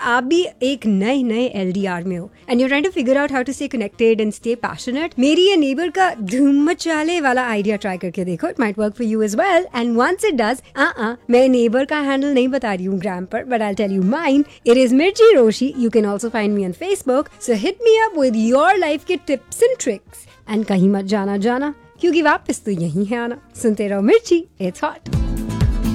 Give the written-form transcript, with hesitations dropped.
आप भी एक नए नए LDR में हो and you trying to figure out how to stay connected and stay passionate, मेरी ये नेबर का धूम मचाले वाला आइडिया ट्राई करके देखो. It might work for you as well and once it does, मैं नेबर का हैंडल नहीं बता रही हूँ ग्राम पर, but I tell you mine. It is मिर्ची रोशी. You can also find me on Facebook. So hit me up with your life के tips and tricks and कहीं मत जाना क्योंकि वापस तो यही है आना. सुनते रहो मिर्ची, इट्स हॉट.